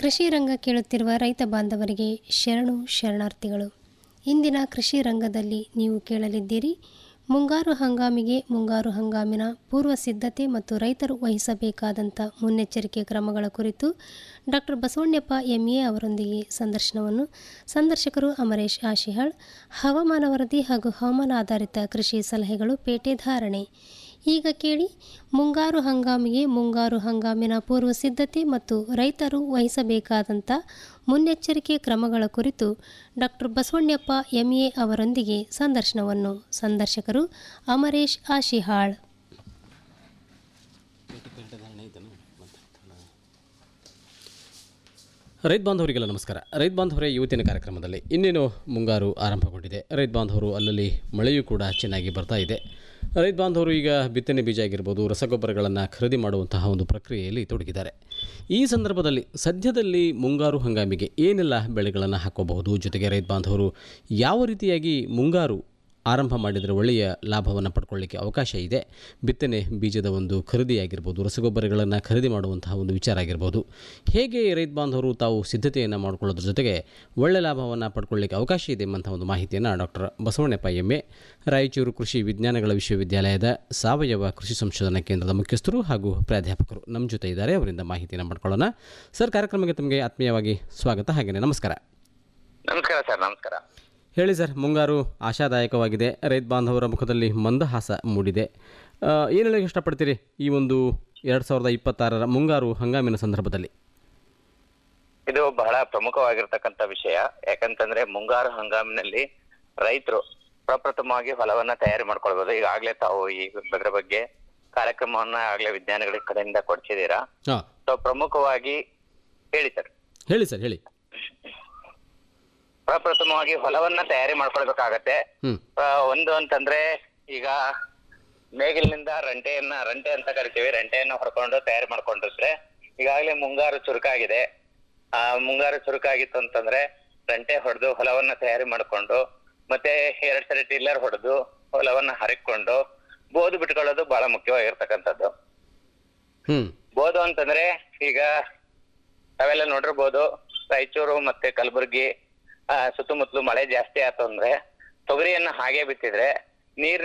ಕೃಷಿ ರಂಗ ಕೇಳುತ್ತಿರುವ ರೈತ ಬಾಂಧವರಿಗೆ ಶರಣಾರ್ಥಿಗಳು. ಇಂದಿನ ಕೃಷಿ ರಂಗದಲ್ಲಿ ನೀವು ಕೇಳಲಿದ್ದೀರಿ ಮುಂಗಾರು ಹಂಗಾಮಿಗೆ ಮುಂಗಾರು ಹಂಗಾಮಿನ ಪೂರ್ವ ಸಿದ್ಧತೆ ಮತ್ತು ರೈತರು ವಹಿಸಬೇಕಾದಂಥ ಮುನ್ನೆಚ್ಚರಿಕೆ ಕ್ರಮಗಳ ಕುರಿತು ಡಾಕ್ಟರ್ ಬಸವಣ್ಣಪ್ಪ ಎಂಎ ಅವರೊಂದಿಗೆ ಸಂದರ್ಶಕರು ಅಮರೇಶ್ ಆಶಿಹಾಳ್. ಹವಾಮಾನ ವರದಿ ಹಾಗೂ ಹವಾಮಾನ ಆಧಾರಿತ ಕೃಷಿ ಸಲಹೆಗಳು ಪೇಟೆ ಧಾರಣೆ. ಈಗ ಕೇಳಿ ಮುಂಗಾರು ಹಂಗಾಮಿಗೆ ಮುಂಗಾರು ಹಂಗಾಮಿನ ಪೂರ್ವ ಸಿದ್ಧತೆ ಮತ್ತು ರೈತರು ವಹಿಸಬೇಕಾದಂಥ ಮುನ್ನೆಚ್ಚರಿಕೆ ಕ್ರಮಗಳ ಕುರಿತು ಡಾಕ್ಟರ್ ಬಸವಣ್ಣಪ್ಪ ಎಂಎ ಅವರೊಂದಿಗೆ ಸಂದರ್ಶಕರು ಅಮರೇಶ್ ಆಶಿಹಾಳ್. ರೈತ ಬಾಂಧವರಿಗೆಲ್ಲ ನಮಸ್ಕಾರ. ರೈತ ಬಾಂಧವರೇ, ಇವತ್ತಿನ ಕಾರ್ಯಕ್ರಮದಲ್ಲಿ ಇನ್ನೇನು ಮುಂಗಾರು ಆರಂಭಗೊಂಡಿದೆ. ರೈತ ಬಾಂಧವರು ಅಲ್ಲಲ್ಲಿ ಮಳೆಯೂ ಕೂಡ ಚೆನ್ನಾಗಿ ಬರ್ತಾ ಇದೆ. ರೈತ ಬಾಂಧವರು ಈಗ ಬಿತ್ತನೆ ಬೀಜ ಆಗಿರ್ಬೋದು, ರಸಗೊಬ್ಬರಗಳನ್ನು ಖರೀದಿ ಮಾಡುವಂತಹ ಒಂದು ಪ್ರಕ್ರಿಯೆಯಲ್ಲಿ ತೊಡಗಿದ್ದಾರೆ. ಈ ಸಂದರ್ಭದಲ್ಲಿ ಸದ್ಯದಲ್ಲಿ ಮುಂಗಾರು ಹಂಗಾಮಿಗೆ ಏನೆಲ್ಲ ಬೆಳೆಗಳನ್ನು ಹಾಕೋಬಹುದು, ಜೊತೆಗೆ ರೈತ ಬಾಂಧವರು ಯಾವ ರೀತಿಯಾಗಿ ಮುಂಗಾರು ಆರಂಭ ಮಾಡಿದರೆ ಒಳ್ಳೆಯ ಲಾಭವನ್ನು ಪಡ್ಕೊಳ್ಳಿಕ್ಕೆ ಅವಕಾಶ ಇದೆ, ಬಿತ್ತನೆ ಬೀಜದ ಒಂದು ಖರೀದಿ ಆಗಿರ್ಬೋದು, ರಸಗೊಬ್ಬರಗಳನ್ನು ಖರೀದಿ ಮಾಡುವಂತಹ ಒಂದು ವಿಚಾರ ಆಗಿರ್ಬೋದು, ಹೇಗೆ ರೈತ ಬಾಂಧವರು ತಾವು ಸಿದ್ಧತೆಯನ್ನು ಮಾಡಿಕೊಳ್ಳೋದ್ರ ಜೊತೆಗೆ ಒಳ್ಳೆಯ ಲಾಭವನ್ನು ಪಡ್ಕೊಳ್ಳಿಕ್ಕೆ ಅವಕಾಶ ಇದೆ ಎಂಬಂಥ ಒಂದು ಮಾಹಿತಿಯನ್ನು ಡಾಕ್ಟರ್ ಬಸವಣ್ಣಪ್ಪ ಎಂಎ, ರಾಯಚೂರು ಕೃಷಿ ವಿಜ್ಞಾನಗಳ ವಿಶ್ವವಿದ್ಯಾಲಯದ ಸಾವಯವ ಕೃಷಿ ಸಂಶೋಧನಾ ಕೇಂದ್ರದ ಮುಖ್ಯಸ್ಥರು ಹಾಗೂ ಪ್ರಾಧ್ಯಾಪಕರು ನಮ್ಮ ಜೊತೆ ಇದ್ದಾರೆ. ಅವರಿಂದ ಮಾಹಿತಿಯನ್ನು ಮಾಡ್ಕೊಳ್ಳೋಣ. ಸರ್, ಕಾರ್ಯಕ್ರಮಕ್ಕೆ ತಮಗೆ ಆತ್ಮೀಯವಾಗಿ ಸ್ವಾಗತ, ಹಾಗೆಯೇ ನಮಸ್ಕಾರ. ನಮಸ್ಕಾರ ಸರ್. ನಮಸ್ಕಾರ. ಹೇಳಿ ಸರ್, ಮುಂಗಾರು ಆಶಾದಾಯಕವಾಗಿದೆ, ರೈತ ಬಾಂಧವರ ಮುಖದಲ್ಲಿ ಮಂದಹಾಸ ಮೂಡಿದೆ. ಏನು ಹೇಳಕ್ಕೆ ಇಷ್ಟಪಡ್ತೀರಿ ಈ ಒಂದು 2026 ಮುಂಗಾರು ಹಂಗಾಮಿನ ಸಂದರ್ಭದಲ್ಲಿ? ಇದು ಬಹಳ ಪ್ರಮುಖವಾಗಿರ್ತಕ್ಕಂಥ ವಿಷಯ. ಯಾಕಂತಂದ್ರೆ ಮುಂಗಾರು ಹಂಗಾಮಿನಲ್ಲಿ ರೈತರು ಪ್ರಪ್ರಥಮವಾಗಿ ಹೊಲವನ್ನ ತಯಾರಿ ಮಾಡ್ಕೊಳ್ಬಹುದು. ಈಗಾಗಲೇ ತಾವು ಇದರ ಬಗ್ಗೆ ಕಾರ್ಯಕ್ರಮವನ್ನ ಆಗ್ಲೇ ವಿಜ್ಞಾನಿಗಳ ಕಡೆಯಿಂದ ಕೊಡ್ಸಿದ್ದೀರಾ. ಸೊ ಪ್ರಮುಖವಾಗಿ ಹೇಳಿ ಸರ್. ಹೇಳಿ. ಪ್ರಪ್ರಥಮವಾಗಿ ಹೊಲವನ್ನ ತಯಾರಿ ಮಾಡ್ಕೊಳ್ಬೇಕಾಗತ್ತೆ. ಒಂದು ಅಂತಂದ್ರೆ ಈಗ ನೇಗಿಲಿನಿಂದ ರಂಟೆ ಅಂತ ಕರಿತೀವಿ, ರಂಟೆಯನ್ನ ಹೊಡ್ಕೊಂಡು ತಯಾರಿ ಮಾಡ್ಕೊಂಡಿದ್ರೆ ಈಗಾಗಲೇ ಮುಂಗಾರು ಚುರುಕಾಗಿದೆ. ಮುಂಗಾರು ಚುರುಕಾಗಿತ್ತು ಅಂತಂದ್ರೆ ರಂಟೆ ಹೊಡೆದು ಹೊಲವನ್ನ ತಯಾರಿ ಮಾಡ್ಕೊಂಡು ಮತ್ತೆ 2 ಸರಿ ಟಿಲ್ಲರ್ ಹೊಡೆದು ಹೊಲವನ್ನ ಹರಿಕೊಂಡು ಬೋದು ಬಿಟ್ಕೊಳ್ಳೋದು ಬಹಳ ಮುಖ್ಯವಾಗಿರ್ತಕ್ಕಂಥದ್ದು. ಬೋದು ಅಂತಂದ್ರೆ ಈಗ ತಾವೆಲ್ಲ ನೋಡಿರ್ಬೋದು, ರಾಯಚೂರು ಮತ್ತೆ ಕಲಬುರ್ಗಿ ಸುತ್ತಮುತ್ತಲು ಮಳೆ ಜಾಸ್ತಿ ಆಯ್ತು ಅಂದ್ರೆ ತೊಗರಿಯನ್ನ ಹಾಗೆ ಬಿತ್ತಿದ್ರೆ ನೀರ್